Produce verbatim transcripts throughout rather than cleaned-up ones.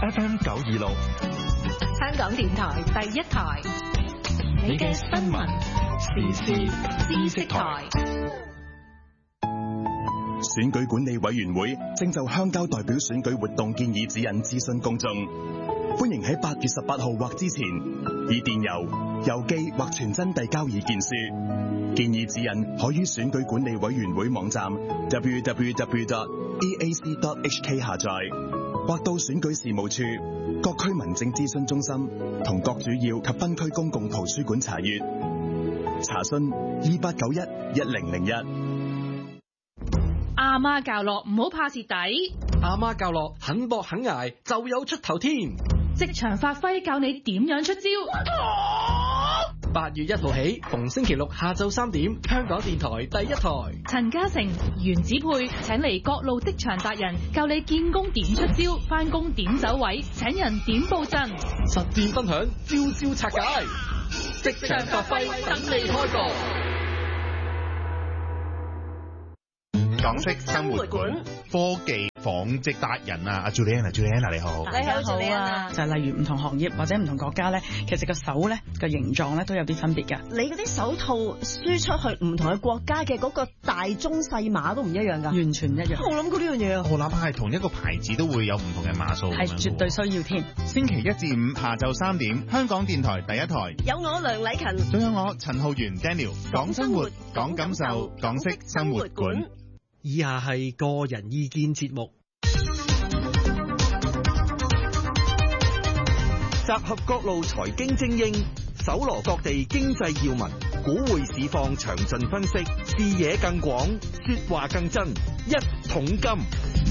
F M 九二六， 香港電台第一台，你嘅新聞時事知識台。 選舉管理委員會正就鄉郊代表選舉活動建議指引諮詢公眾，歡迎喺八月十八號或之前以電郵、郵寄或傳真遞交意見書。建議指引可於選舉管理委員會網站 double-u double-u double-u dot e a c dot h k 下載，或到選舉事務處、各區民政諮詢中心同各主要及分區公共圖書館查閱。查詢二八九一一零零一。 阿媽教落唔好怕蝕底， 阿媽教落肯搏肯捱就有出頭天。 職場發揮教你點樣出招。 八月一號起，逢星期六下晝三點，香港電台第一台。 陳嘉誠、袁子佩請嚟各路職場達人，教你見工點出招，翻工點走位，請人點布陣， 實戰分享，招招拆解，職場發揮等你開講。 港式生活館科技紡織達人啊，阿 Juliana，Juliana 你好， 你好 Juliana。就係例如唔同行業或者唔同國家咧，其實個手咧個形狀咧都有啲分別㗎。 你嗰啲手套輸出去唔同嘅國家嘅嗰個大中細碼都唔一樣㗎， 完全唔一樣。 我諗過呢樣嘢啊， 我諗係同一個牌子都會有唔同嘅碼數， 係絕對需要添。 星期一至五下晝三點，香港電台第一台有我梁禮勤， 仲有我陳浩源 Daniel， 講生活，講感受，港式生活館。 以下係個人意見節目， 集合各路財經精英，搜羅各地經濟要聞，股匯市況詳盡分析，視野更廣，說話更真，一桶金。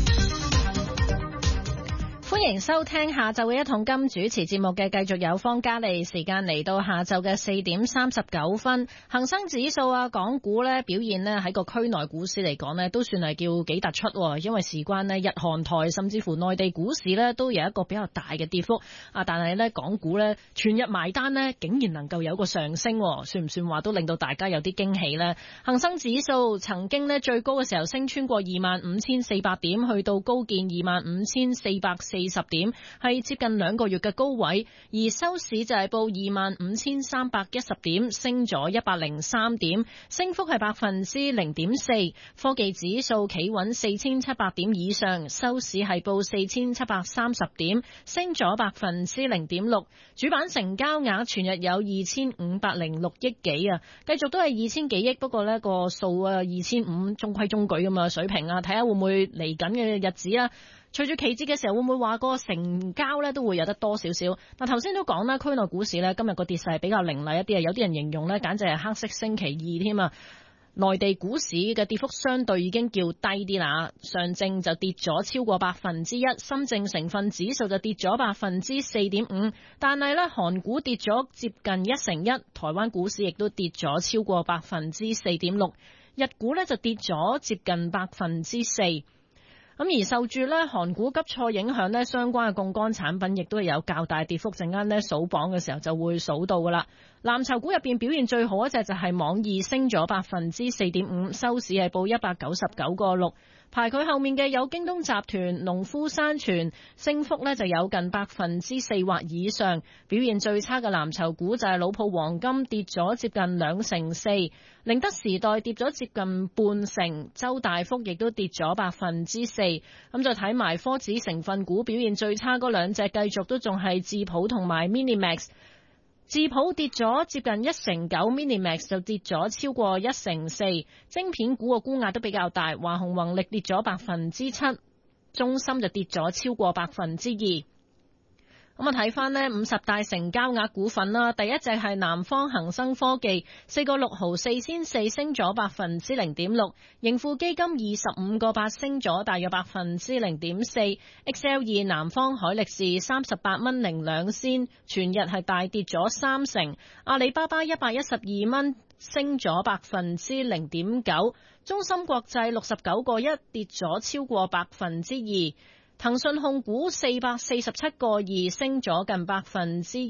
歡迎收聽下晝嘅一桶金，主持節目嘅繼續有方嘉利。時間嚟到下晝嘅四點三十九分，恒生指數啊，港股咧表現咧喺個區內股市嚟講咧，都算係叫幾突出，因為事關咧日韓台甚至乎內地股市咧都有一個比較大嘅跌幅啊，但係咧港股咧全日埋單咧，竟然能夠有一個上升，算唔算話都令到大家有啲驚喜咧？恒生指數曾經咧最高嘅時候升穿過二萬五千四百點，去到高見二萬五千四百四十點，係接近兩個月嘅高位，而收市就係報二萬五千三百一十點，升咗一百零三點，升幅係百分之零點四。科技指數企穩四千七百點以上，收市係報四千七百三十點，升咗百分之零點六。主板成交額全日有二千五百零六億幾啊，繼續都係二千幾億，不過呢個數啊二千五中規中矩咁嘅水平啊，睇下會唔會嚟緊嘅日子啊？隨住期指嘅時候，會唔會話個成交咧都會有得多少少？嗱，頭先都講啦，區內股市咧今日個跌勢係比較凌厲一啲啊，有啲人形容咧簡直係黑色星期二添啊！內地股市嘅跌幅相對已經叫低啲啦，上證就跌咗超過百分之一，深證成分指數就跌咗百分之四點五，但係咧韓股跌咗接近一成一，台灣股市亦都跌咗超過百分之四點六，日股咧就跌咗接近百分之四。咁而受住咧韓股急挫影響咧，相關嘅槓桿產品亦都係有較大跌幅。陣間咧數榜嘅時候就會數到噶啦。藍籌股入邊表現最好一隻就係網易，升咗百分之四點五，收市係報一百九十九個六。排佢後面嘅有京東集團、農夫山泉，升幅呢就有近百分之四或以上。表現最差嘅藍籌股就係老鋪黃金，跌咗接近兩成四。寧德時代跌咗接近半成，周大福亦都跌咗百分之四。咁就睇埋科指成分股表現最差嗰兩隻，繼續都仲係智普同埋 Minimax。智普跌咗接近一成九 ，Minimax 就跌咗超過一成四。晶片股嘅沽壓都比較大，華虹宏力跌咗百分之七，中芯就跌咗超過百分之二。咁啊，睇翻呢五十大成交額股份啦，第一隻係南方恒生科技，四個六毫四仙四，升咗百分之零點六。盈富基金二十五個八，升咗大約百分之零點四。X L 二南方海力士三十八蚊零兩仙，全日係大跌咗三成。阿里巴巴一百一十二蚊，升咗百分之零點九。中芯國際六十九個一，跌咗超過百分之二。騰訊控股四百四十七個二，升咗近百分之一，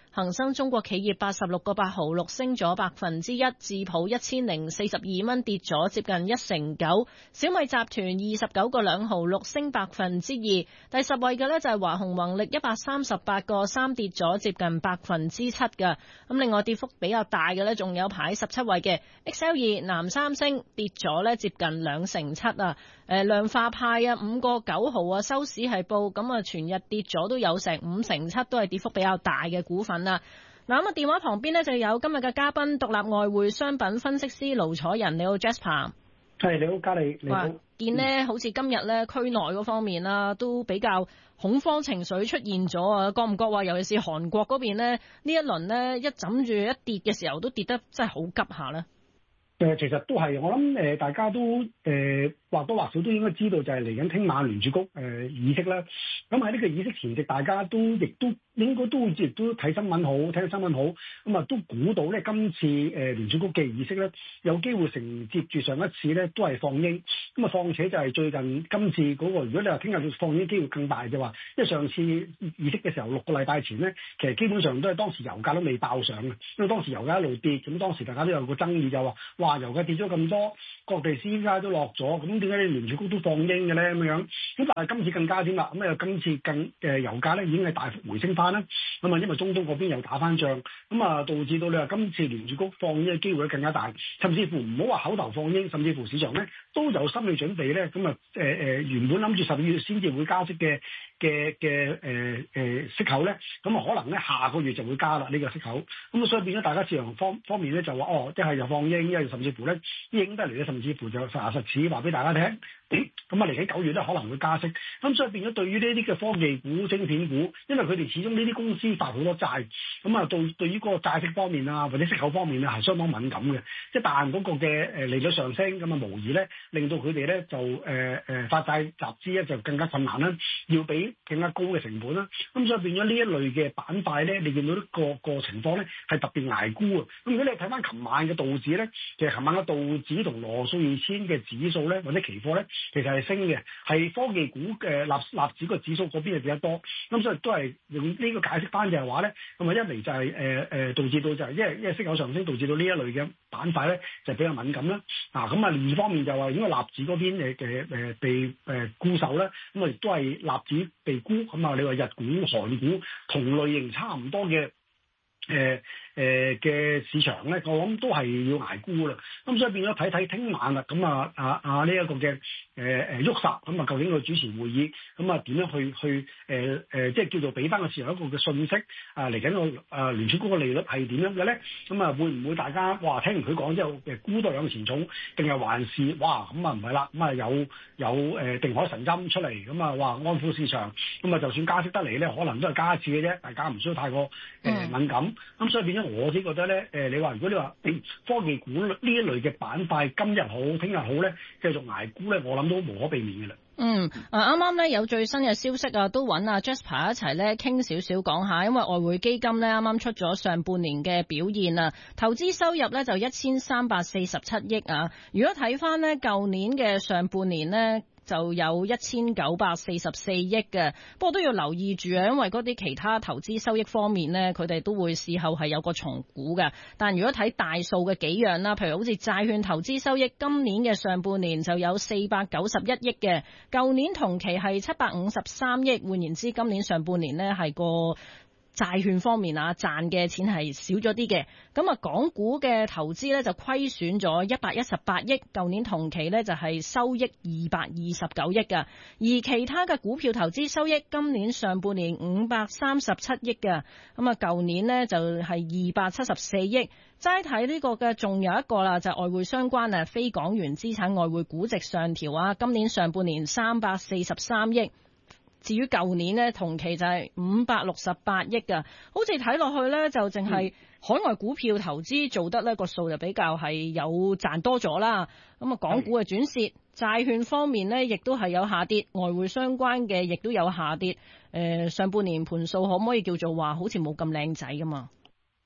恒生中國企業八十六個八毫六升咗百分之一，智普一千零四十二蚊跌咗接近一成九。小米集團二十九個兩毫六升百分之二，第十位嘅呢就係華虹宏力一百三十八個三跌咗接近百分之七嘅。咁另外跌幅比較大嘅呢，仲有排十七位嘅 X L 二南三星跌咗呢接近兩成七啊。誒量化派啊五個九毫啊收市係報咁啊，全日跌咗都有成五成七，都係跌幅比較大嘅股份啦。嗱咁啊，電話旁邊呢就有今日嘅嘉賓，獨立外匯商品分析師盧楚仁。你好 Jasper。 係，你好嘉莉，你好。 見呢、嗯、好似今日咧區內嗰方面啦，都比較恐慌情緒出現咗啊！覺唔覺話？尤其是韓國嗰邊呢，呢一輪呢，一枕住一跌嘅時候，都跌得真係好急下咧。 誒，其實都係，我諗誒，大家都誒、呃、或多或少都應該知道，就係嚟緊聽晚聯儲局誒、呃、議息啦。咁喺呢個議息前夕，大家都亦都應該都亦都睇新聞好，聽新聞好，咁啊都估到咧今次誒、呃、聯儲局嘅議息咧，有機會承接住上一次咧都係放鷹。咁啊，況且就係最近今次嗰、那個，如果你話聽日放鷹機會更大嘅話，因為上次議息嘅時候六個禮拜前咧，其實基本上都係當時油價都未爆上嘅，因為當時油價一路跌，咁當時大家都有個爭議就話，哇油價跌咗咁多，各地 C P I 都落咗，咁點解你聯儲局都放鷹嘅咧咁樣？咁但係今次更加添啦，咁啊今次更誒油價咧已經係大幅回升翻啦。咁啊因為中東嗰邊又打翻仗，咁啊導致到你話今次聯儲局放鷹嘅機會更加大，甚至乎唔好話口頭放鷹，甚至乎市場咧都有心理準備咧。咁啊誒誒原本諗住十二月先至會加息嘅嘅嘅誒誒息口咧，咁啊可能咧下個月就會加啦呢個息口。咁啊所以變咗大家市場方方面咧就話哦，即係又放鷹，一係甚至乎咧鷹得嚟咧，甚至乎就實牙實齒話俾大家聽。咁啊嚟緊九月咧可能會加息，咁所以變咗對於呢啲嘅科技股、晶片股，因為佢哋始終呢啲公司發好多債，咁啊對對於嗰個債息方面啊或者息口方面啊係相當敏感嘅，即係但嗰個嘅誒利率上升，咁啊無疑咧令到佢哋咧就誒誒、呃、發債集資咧就更加困難啦，要俾更加高嘅成本啦，咁所以變咗呢一類嘅板塊咧，你見到呢個個情況咧係特別捱沽啊！咁如果你睇翻琴晚嘅道指咧，其實琴晚嘅道指同羅素二千嘅指數咧或者期貨咧，其實係升嘅，係科技股嘅納納指個指數嗰邊係比較多，咁所以都係用呢個解釋翻就係話咧，咁啊一嚟就係誒誒導致到就係、是、因為因為息口上升導致到呢一類嘅板塊咧就比較敏感啦。啊咁啊另一方面就話因為納指嗰邊誒嘅誒被誒沽售咧，咁啊亦都係納指被沽，咁啊你話日股、韓股同類型差唔多嘅。誒誒嘅市場咧，我諗都係要捱沽啦。咁所以變咗睇睇聽晚啦。咁啊啊啊呢一個嘅誒誒喐實，咁啊究竟佢主持會議，咁啊點樣去去誒誒、呃呃，即係叫做俾翻個市場一個嘅信息啊嚟緊個誒聯儲局個利率係點樣嘅咧？咁啊會唔會大家哇聽完佢講之後誒沽到兩錢重，定係還是哇咁啊唔係啦？咁啊有有誒定海神針出嚟，咁啊話安撫市場，咁啊就算加息得嚟咧，可能都係加一次嘅啫，大家唔需要太過誒、呃、敏感。咁、嗯、所以變咗我自己覺得咧，誒、呃、你話如果你話科技股呢一類嘅板塊今日好聽日好咧，繼續捱沽咧，我諗都無可避免嘅啦。 嗯，啊啱啱咧有最新嘅消息啊，都揾阿 Jasper 一齊咧傾少少講下，因為外匯基金咧啱啱出咗上半年嘅表現啊，投資收入咧就一千三百四十七億啊，如果睇翻咧舊年嘅上半年咧，就有一千九百四十四億嘅，不過都要留意住啊，因為嗰啲其他投資收益方面呢，佢哋都會事後係有個重估嘅。但如果睇大數嘅幾樣啦，譬如好似債券投資收益，今年嘅上半年就有四百九十一億嘅，舊年同期係七百五十三億，換言之，今年上半年呢係個債券方面啊，賺嘅錢係少咗啲嘅，咁啊港股嘅投資咧就虧損咗一百一十八億，舊年同期咧就係收益二百二十九億噶，而其他嘅股票投資收益今年上半年五百三十七億噶，咁啊舊年呢就係二百七十四億。齋睇呢個嘅仲有一個啦，就係、外匯相關啊，非港元資產外匯估值上調啊，今年上半年三百四十三億。至於舊年呢，同期就係五百六十八億㗎，好似睇落去呢，就淨係海外股票投資做得呢個數就比較係有賺多咗啦。咁啊，港股嘅轉蝕，債券方面呢，亦都係有下跌，外匯相關嘅亦都有下跌。誒、呃，上半年盤數可唔可以叫做話好似冇咁靚仔㗎嘛？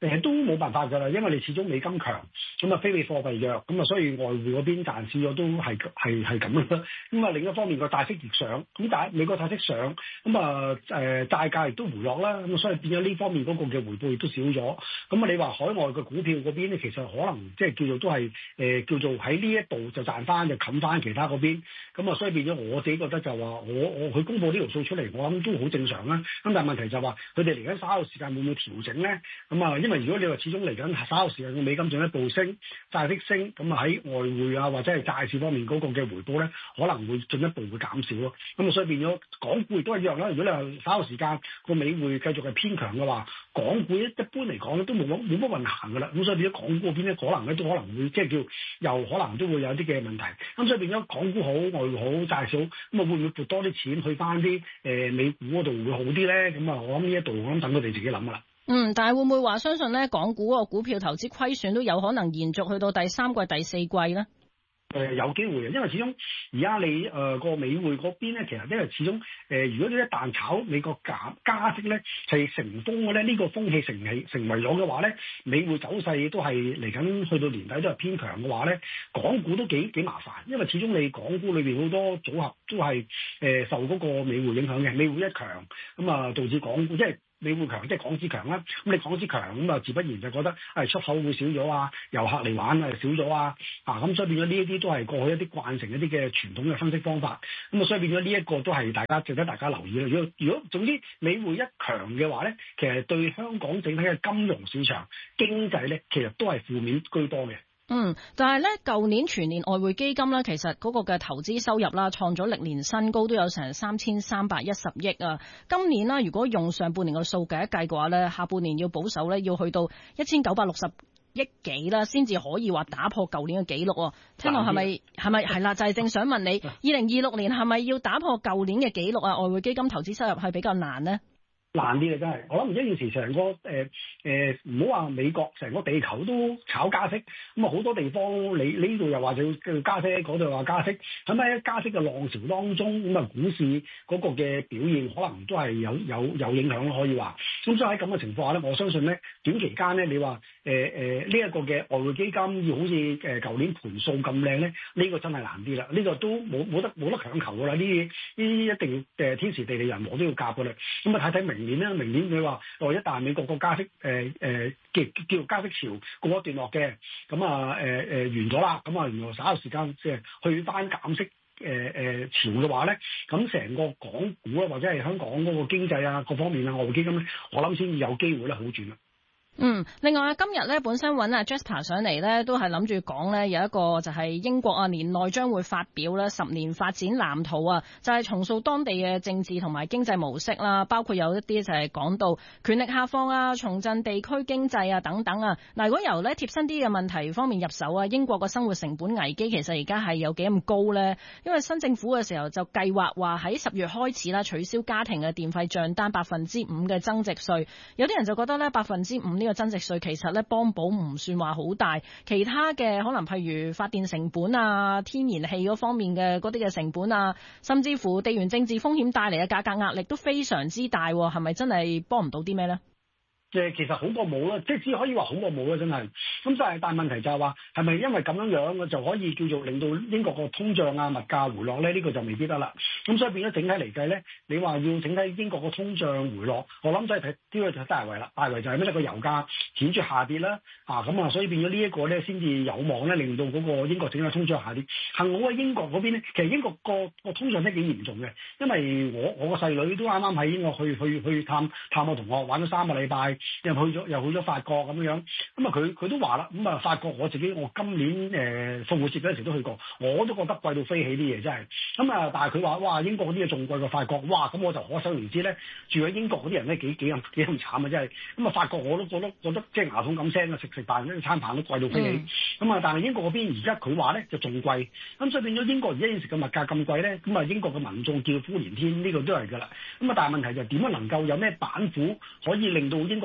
誒都冇辦法㗎啦，因為你始終美金強，咁啊非美貨幣弱，咁啊所以外匯嗰邊賺少咗都係係係咁啦。咁啊另一方面個債息亦上，咁但係美國債息上，咁啊誒債價亦都回落啦，咁啊所以變咗呢方面嗰個嘅回報亦都少咗。咁啊你話海外嘅股票嗰邊咧，其實可能即係叫做都係誒、呃、叫做喺呢一度就賺翻，就冚翻其他嗰邊。咁啊所以變咗我自己覺得就話我我佢公佈呢條數出嚟，我諗都好正常啦。咁但係問題就話佢哋嚟緊稍後時間會唔會調整咧？咁啊因為如果你話始終嚟緊稍後時間嘅美金進一步升，債息升，咁啊喺外匯啊或者係債市方面嗰個嘅回報咧，可能會進一步會減少咯。咁啊所以變咗港股亦都係一樣啦。如果你話稍後時間個美匯繼續係偏強嘅話，港股一一般嚟講咧都冇乜冇乜運行㗎啦。咁所以變咗港股嗰邊咧，可能咧都可能會即係叫又可能都會有啲嘅問題。咁所以變咗港股好，外匯好，債市好，咁啊會唔會撥多啲錢去翻啲誒美股嗰度會好啲咧？咁啊我諗呢一度我諗等佢哋自己諗㗎啦。 嗯，但係會唔會話相信咧，港股個股票投資虧損都有可能延續去到第三季、第四季咧？ 誒、呃、有機會嘅，因為始終而家你誒個、呃、美匯嗰邊咧，其實因為始終誒、呃，如果你一旦炒美國減加息咧係成風嘅咧，呢、這個風氣成係成為咗嘅話咧，美匯走勢都係嚟緊去到年底都係偏強嘅話咧，港股都幾幾麻煩，因為始終你港股裏邊好多組合都係誒、呃、受嗰個美匯影響嘅，美匯一強咁啊、呃、導致港股即係。美匯強即係港紙強啦，咁你港紙強咁啊，自不然就覺得係出口會少咗啊，遊客嚟玩啊少咗啊，啊咁所以變咗呢一啲都係過去一啲慣成一啲嘅傳統嘅分析方法，咁啊所以變咗呢一個都係大家值得大家留意啦。如果如果總之美匯一強嘅話咧，其實對香港整體嘅金融市場經濟咧，其實都係負面居多嘅。 嗯，但係咧，舊年全年外匯基金咧，其實嗰個嘅投資收入啦，創咗歷年新高，都有成三千三百一十億啊。今年啦，如果用上半年嘅數計一計嘅話咧，下半年要保守咧，要去到一千九百六十億幾啦，先至可以話打破舊年嘅紀錄。聽落係咪係咪係啦？就係、是、正想問你，二零二六年係咪要打破舊年嘅紀錄啊？外匯基金投資收入係比較難呢？ 難啲嘅真係，我諗而家件事成個誒誒唔好話美國，成個地球都炒加息，咁啊好多地方你呢度又話就要加息，嗰度又話加息，咁喺加息嘅浪潮當中，咁啊股市嗰個嘅表現可能都係有有有影響咯，可以話。咁所以喺咁嘅情況下咧，我相信咧短期間咧，你話誒誒呢一個嘅外匯基金要好似誒舊年盤數咁靚咧，呢、呢個真係難啲啦，呢、呢個都冇冇得冇得強求㗎啦，呢啲呢啲一定誒天時地利人和都要夾㗎啦。咁啊睇睇明年咧，明年你話哦，一旦美國個加息誒誒叫叫做加息潮過一段落嘅，咁啊誒誒完咗啦，咁啊原來稍後時間即係去翻減息誒誒、呃、潮嘅話咧，咁成個港股啊或者係香港嗰個經濟啊各方面啊外匯基金咧，我諗先至有機會咧好轉啦。 嗯，另外啊，今日咧本身揾阿 Jasper 上嚟咧，都係諗住講咧有一個就係英國啊年內將會發表咧十年發展藍圖啊，就係重塑當地嘅政治同埋經濟模式啦，包括有一啲就係講到權力下放啊、重振地區經濟啊等等啊。嗱，如果由咧貼身啲嘅問題方面入手啊，英國個生活成本危機其實而家係有幾咁高咧？因為新政府嘅時候就計劃話喺十月開始啦，取消家庭嘅電費賬單百分之五嘅增值稅，有啲人就覺得咧百分之五呢個增值稅其實咧幫補唔算話好大，其他嘅可能譬如發電成本啊、天然氣嗰方面嘅嗰啲嘅成本啊，甚至乎地緣政治風險帶嚟嘅價格壓力都非常之大，係咪真係幫唔到啲咩咧？ 誒其實好過冇啦，即係只可以話好過冇啦，真係。咁就係但係問題就係話，係咪因為咁樣樣嘅就可以叫做令到英國個通脹啊、物價回落咧？呢、呢個就未必得啦。咁所以變咗整體嚟計咧，你話要整體英國個通脹回落，我諗真係睇呢個就係大圍啦。大圍就係咩咧？個油價顯著下跌啦，啊咁啊，所以變咗呢一個咧先至有望咧令到嗰個英國整體通脹下跌。幸好喺英國嗰邊咧，其實英國個個通脹都幾嚴重嘅，因為我我個細女都啱啱喺英國去去去探探我同學玩咗三個禮拜。又去咗又去咗法國咁樣，咁啊佢佢都話啦，咁啊法國我自己我今年誒復活節嗰陣時都去過，我都覺得貴到飛起啲嘢真係，咁啊但係佢話哇英國嗰啲嘢仲貴過法國，哇咁我就可想而知咧，住喺英國嗰啲人咧幾幾咁幾咁慘啊真係，咁啊法國我都覺得覺得即係牙痛咁聲啊，食食飯嗰啲餐飯都貴到飛起，咁啊、嗯、但係英國嗰邊而家佢話咧就仲貴，咁所以變咗英國而家現時嘅物價咁貴咧，咁啊英國嘅民眾叫苦連天呢、呢個都係㗎啦，咁啊但係問題就點樣能夠有咩板斧可以令到英國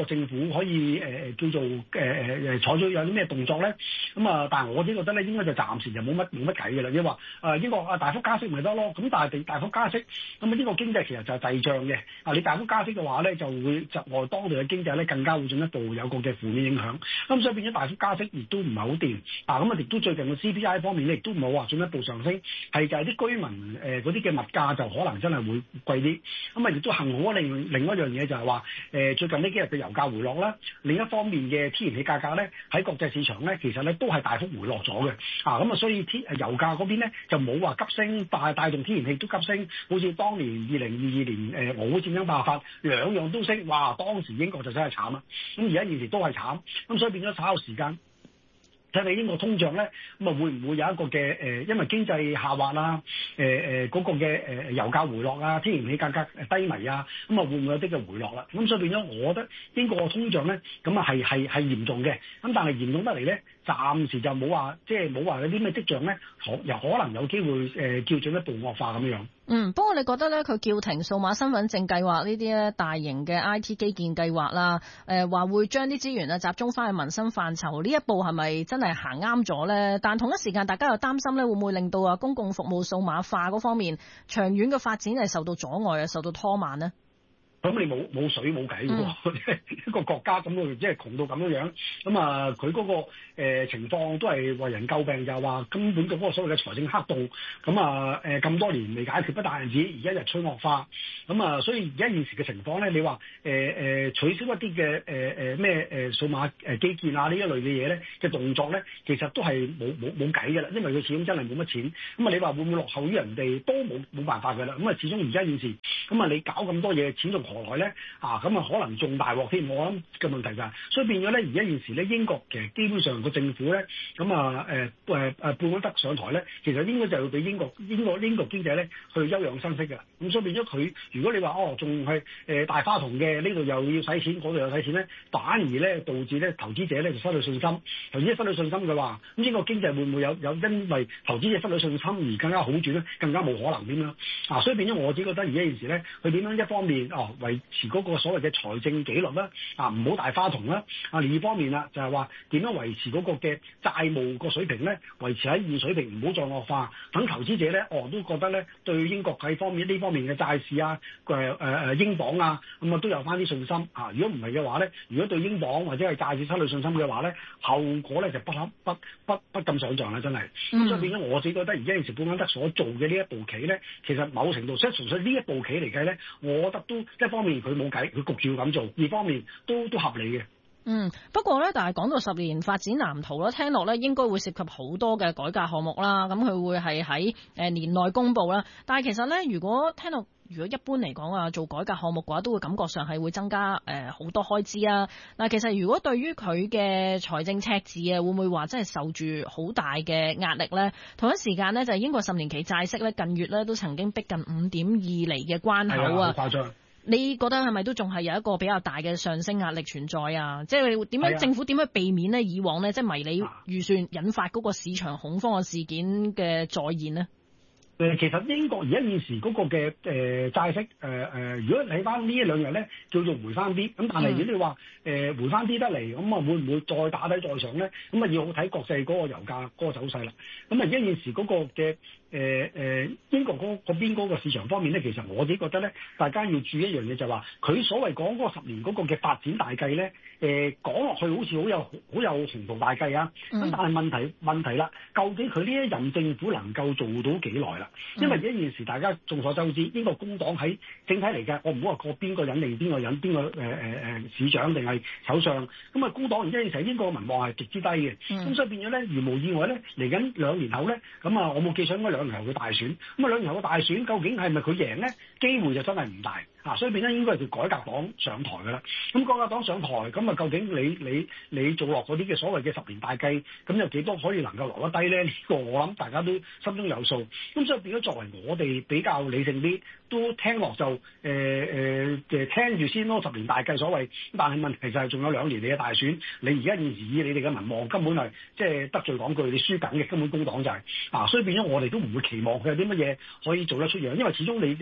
政府可以誒、呃、叫做誒誒誒採取有啲咩動作咧？咁啊，但係我自己覺得咧，應該就暫時就冇乜冇乜計嘅啦。因為話誒英國啊大幅加息咪得咯，咁但係大幅加息，咁啊呢個經濟其實就係滯脹嘅。啊，你大幅加息嘅話咧，就會窒礙當地嘅經濟咧，更加會進一步有個嘅負面影響。咁所以變咗大幅加息亦都唔係好掂。啊，咁啊亦都最近嘅 C P I 方面咧，亦都冇話進一步上升，係就係啲居民誒嗰啲嘅物價就可能真係會貴啲。咁啊亦都幸好另另一樣嘢就係話誒最近呢幾日嘅油價回落啦。另一方面嘅天然氣價格咧喺國際市場咧，其實咧都係大幅回落咗嘅。啊，咁啊所以天油價嗰邊咧就冇話急升，但係帶動天然氣都急升。好似當年二零二二年誒俄烏戰爭爆發，兩樣都升，哇！當時英國就真係慘啦。咁而家現時都係慘，咁所以變咗稍後時間。睇你英國通脹咧，咁啊會唔會有一個嘅誒、呃，因為經濟下滑啦，誒誒嗰個嘅誒油價回落啊，天然氣價格低迷啊，咁啊會唔會有啲嘅回落啦？咁所以變咗，我覺得英國嘅通脹咧，咁啊係係係嚴重嘅，咁但係嚴重得嚟咧，暫時就冇話即係冇話有啲咩跡象咧，可又可能有機會誒、呃、叫進一步惡化咁樣。 嗯，不過你覺得咧，佢叫停數碼身份證計劃呢啲咧大型嘅 I T 基建計劃啦，誒、呃、話會將啲資源啊集中翻去民生範疇，呢一步係咪真係行啱咗咧？但同一時間，大家又擔心咧，會唔會令到啊公共服務數碼化嗰方面長遠嘅發展係受到阻礙啊，受到拖慢呢？ 咁你冇冇水冇計嘅喎，一個國家咁佢即係窮到咁樣樣，咁啊佢嗰個、呃、情況都係為人詬病，就係話根本嗰個所謂嘅財政黑洞，咁啊誒咁多年未解決，不但止而家日趨惡化，咁啊所以而家現時嘅情況咧，你話誒誒取消一啲嘅誒誒咩誒數碼誒基建啊呢一類嘅嘢咧嘅動作咧，其實都係冇冇冇計嘅啦，因為佢始終真係冇乜錢，咁啊你話會唔會落後於人哋都冇冇辦法嘅啦，咁啊始終而家現時，咁啊你搞咁多嘢錢仲何來咧？啊，咁啊可能仲大鑊添，我諗嘅問題就係，所以變咗咧，而家現時咧英國其實基本上個政府咧，咁啊誒誒誒貝安德上台咧，其實應該就要俾英國英國英國經濟咧去休養生息嘅，咁所以變咗佢，如果你話哦仲係誒大花筒嘅，呢度又要使錢，嗰度又使錢咧，反而咧導致咧投資者咧就失去信心，投資者失去信心嘅話，咁英國經濟會唔會有有因為投資者失去信心而更加好轉咧？更加冇可能點樣啊？所以變咗我自己覺得而家現時咧，佢點樣一方面哦維持嗰個所謂嘅財政紀律啦，啊唔好大花筒啦，啊另一方面啦就係話點樣維持嗰個嘅債務個水平咧，維持喺現水平，唔好再惡化，等投資者咧哦都覺得咧對英國喺方面呢方面嘅債市啊，誒誒誒英鎊啊，咁啊都有翻啲信心啊。如果唔係嘅話咧，如果對英鎊或者係債市失去信心嘅話咧，後果咧就不可不不不咁想像啦，真係。咁、嗯、所以變咗我自己覺得而家現時貝安德所做嘅呢一步棋咧，其實某程度即係純粹呢一步棋嚟計咧，我覺得都一方面佢冇計，佢焗住要咁做；二方面都都合理嘅。 嗯，不過咧，但係講到十年發展藍圖咧，聽落咧應該會涉及好多嘅改革項目啦。咁佢會係喺誒年內公布啦。但係其實咧，如果聽到如果一般嚟講啊，做改革項目嘅話，都會感覺上係會增加誒好多開支啊。嗱，其實如果對於佢嘅財政赤字啊，會唔會話真係受住好大嘅壓力咧？同一時間呢，就係英國十年期債息咧，近月咧都曾經逼近五點二厘嘅關口啊。 好誇張。 你覺得係咪都仲係有一個比較大嘅上升壓力存在啊？即係點樣政府點樣避免呢？以往呢，即係迷你預算引發嗰個市場恐慌嘅事件嘅再現呢？ 誒，其實英國而家現時嗰個嘅誒、呃、債息誒誒、呃，如果睇翻呢一兩日咧，叫做回翻啲，咁但係如果你話誒、呃、回翻啲得嚟，咁啊會唔會再打低再上咧？咁啊要好睇國際嗰個油價嗰個走勢啦。咁啊而家現時嗰個嘅誒誒英國嗰嗰邊嗰個市場方面咧，其實我自己覺得咧，大家要注意一樣嘢就係話，佢所謂講嗰個十年嗰個嘅發展大計咧，誒講落去好似好有好有宏圖大計啊。咁、嗯、但係問題問題啦，究竟佢呢一任政府能夠做到幾耐啦？因為而家現時大家眾所周知，英國工黨喺整體嚟嘅，我唔好話個邊個人定邊個人，邊個誒誒誒市長定係首相，咁啊工黨而家現時英國嘅民望係極之低嘅，咁、嗯、所以變咗咧，如無意外咧，嚟緊兩年後咧，咁啊我冇記錯應該兩年後嘅大選，咁啊兩年後嘅大選究竟係咪佢贏咧？機會就真係唔大。啊，所以變咗應該係叫改革黨上台㗎啦。咁改革黨上台，咁啊究竟你你你做落嗰啲嘅所謂嘅十年大計，咁有幾多可以能夠留得低咧？呢、這個我諗大家都心中有數。咁所以變咗作為我哋比較理性啲，都聽落就誒誒誒聽住先咯。十年大計所謂，但係問題就係仲有兩年你嘅大選，你而家現時以你哋嘅民望根本係即係得罪講句，你輸緊嘅根本工黨就係、是、啊，所以變咗我哋都唔會期望佢有啲乜嘢可以做得出樣，因為始終你你你換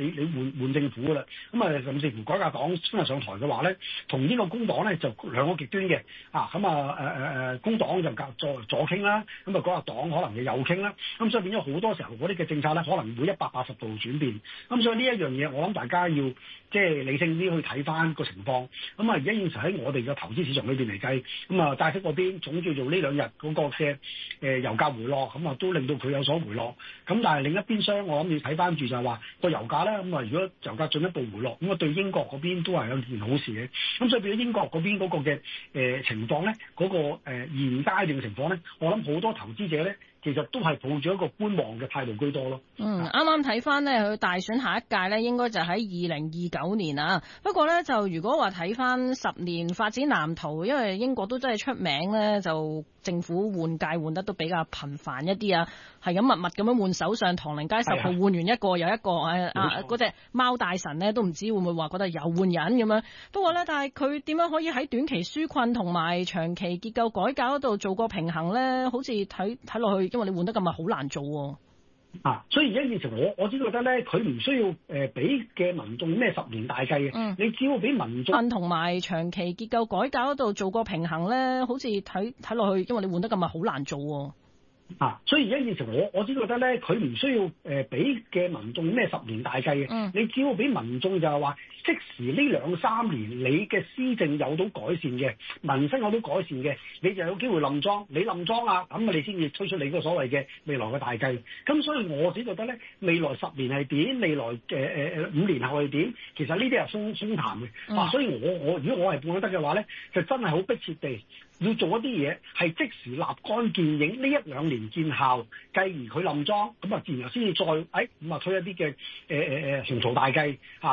換換政府㗎啦。咁啊，甚至乎改革黨今日上台嘅話咧，同呢個工黨咧就兩個極端嘅啊。咁啊誒誒誒，工黨就夾左左傾啦，咁啊改革黨可能就右傾啦。咁所以變咗好多時候嗰啲嘅政策咧，可能會一百八十度轉變。咁所以呢一樣嘢，我諗大家要即係理性啲去睇翻個情況。咁啊，而家現時喺我哋嘅投資市場裏邊嚟計，咁啊債息嗰邊總叫做呢兩日嗰個嘅誒油價回落，咁啊都令到佢有所回落。咁但係另一邊廂，我諗要睇翻住就係話個油價咧，咁啊如果油價進一步回落，咁啊對英國嗰邊都係有件好事嘅。咁所以變咗英國嗰邊嗰個嘅誒、呃、情況咧，嗰、嗰個誒、呃、現階段嘅情況咧，我諗好多投資者咧，其實都係抱住一個觀望嘅態度居多咯。 嗯，啱啱睇翻呢，佢大選下一屆呢應該就喺二零二九年啊。不過呢，就如果話睇翻十年發展藍圖，因為英國都真係出名呢，就政府換屆換得都比較頻繁一啲啊，係咁密密咁樣換首相，唐寧街十號換完一個又一個，誒啊嗰隻貓大臣呢，都唔知會唔會話覺得又換人咁樣。不過呢，但係佢點樣可以喺短期紓困同埋長期結構改革嗰度做個平衡呢？好似睇睇落去，因為你換得咁密，好難做喎。 啊，所以而家以前我我只覺得咧，佢唔需要誒俾嘅民眾咩十年大計嘅，嗯、你只要俾民眾同埋長期結構改革嗰度做個平衡咧，好似睇睇落去，因為你換得咁密，好難做喎。 啊，所以而家以前我我只覺得咧，佢唔需要誒俾嘅民眾咩十年大計嘅，嗯、你只要俾民眾就係話，即時呢兩三年你嘅施政有到改善嘅，民生有到改善嘅，你就有機會冧莊，你冧莊啊，咁啊你先至推出你個所謂嘅未來嘅大計。咁所以我只覺得咧，未來十年係點，未來誒誒誒五年後係點，其實呢啲係鬆鬆談嘅。嗯、啊，所以我我如果我係半得嘅話咧，就真係好迫切地要做一啲嘢，係即時立竿見影，呢一兩年見效，繼而佢冧莊，咁啊自然又先至再誒咁啊推一啲嘅誒誒誒鴻圖大計啊。